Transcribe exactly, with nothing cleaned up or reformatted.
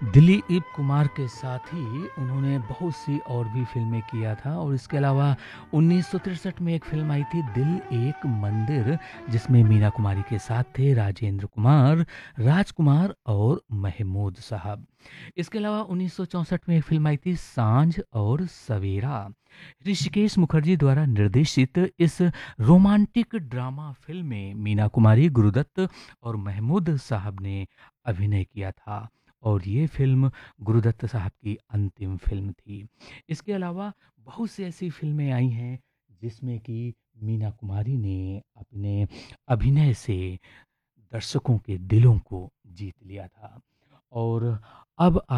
दिलीप कुमार के साथ ही उन्होंने बहुत सी और भी फ़िल्में किया था और इसके अलावा उन्नीस सौ तिरसठ में एक फ़िल्म आई थी दिल एक मंदिर, जिसमें मीना कुमारी के साथ थे राजेंद्र कुमार, राजकुमार और महमूद साहब। इसके अलावा उन्नीस सौ चौंसठ में एक फ़िल्म आई थी साँझ और सवेरा। ऋषिकेश मुखर्जी द्वारा निर्देशित इस रोमांटिक ड्रामा फ़िल्म में मीना कुमारी, गुरुदत्त और महमूद साहब ने अभिनय किया था और ये फ़िल्म गुरुदत्त साहब की अंतिम फ़िल्म थी। इसके अलावा बहुत सी ऐसी फ़िल्में आई हैं जिसमें कि मीना कुमारी ने अपने अभिनय से दर्शकों के दिलों को जीत लिया था। और अब